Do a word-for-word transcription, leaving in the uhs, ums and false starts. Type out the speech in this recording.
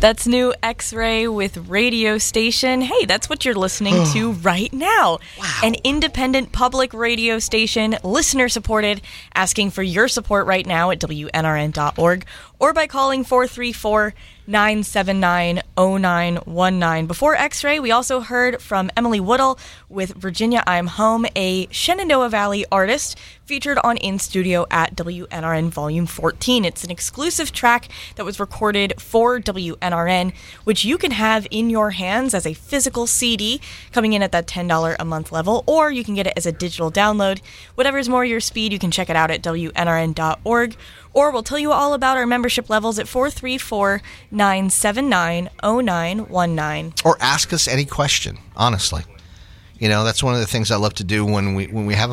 That's new X-Ray with Radio Station. Hey, that's what you're listening to right now. Wow. An independent public radio station, listener-supported, asking for your support right now at W N R N dot org or by calling four three four, nine seven nine, zero nine one nine. Before X-Ray, we also heard from Emily Woodall with Virginia I'm Home, a Shenandoah Valley artist featured on In Studio at W N R N Volume fourteen. It's an exclusive track that was recorded for W N R N, which you can have in your hands as a physical C D, coming in at that ten dollars a month level, or you can get it as a digital download. Whatever's more your speed, you can check it out at W N R N dot org, or we'll tell you all about our membership levels at four three four, nine seven nine, zero nine one nine. Or ask us any question, honestly. You know, that's one of the things I love to do when we when we have